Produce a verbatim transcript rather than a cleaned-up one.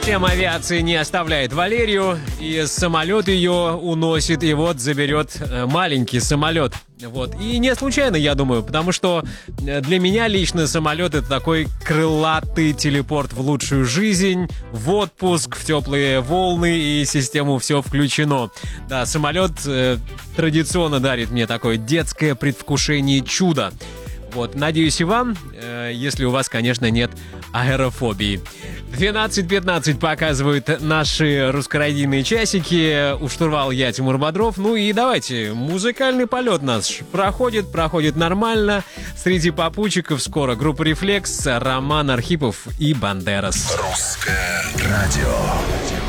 Тема авиации не оставляет Валерию, и самолет ее уносит, и вот заберет маленький самолет. Вот. И не случайно, я думаю, потому что для меня лично самолет — это такой крылатый телепорт в лучшую жизнь, в отпуск, в теплые волны, и систему все включено. Да, самолет э, традиционно дарит мне такое детское предвкушение чуда. Вот, надеюсь, и вам, э, если у вас, конечно, нет аэрофобии. двенадцать пятнадцать показывают наши русскородийные часики. У штурвала я, Тимур Бодров. Ну и давайте, музыкальный полет наш проходит, проходит нормально. Среди попутчиков скоро группа «Рефлекс», Роман Архипов и Бандерас. Русское радио.